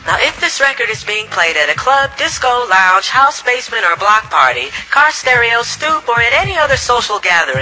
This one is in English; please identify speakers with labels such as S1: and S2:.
S1: Now, if this record is being played at a club, disco, lounge, house, basement, or block party, car stereo, stoop, or at any other social gathering,